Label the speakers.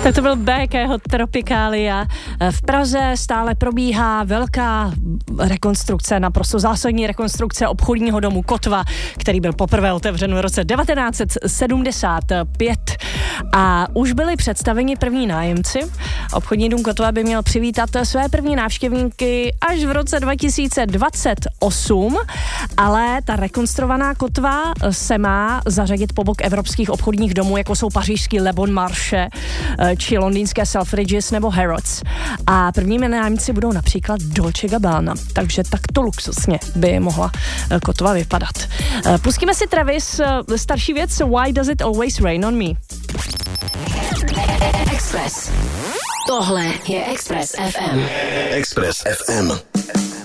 Speaker 1: Tak to byl BKho Tropicalia. V Praze stále probíhá velká rekonstrukce, naprosto zásadní rekonstrukce obchodního domu Kotva, který byl poprvé otevřen v roce 1975 a už byli představeni první nájemci. Obchodní dům Kotva by měl přivítat své první návštěvníky až v roce 2028, ale ta rekonstruovaná Kotva se má zařadit po bok evropských obchodních domů, jako jsou pařížský Le Bon Marché, či londýnské Selfridges nebo Harrods. A prvními nájemci budou například Dolce Gabbana, takže takto luxusně by mohla Kotva vypadat. Pustíme si Travis, starší věc Why Does It Always Rain on Me.
Speaker 2: Express. Tohle je Express FM.
Speaker 3: Express FM.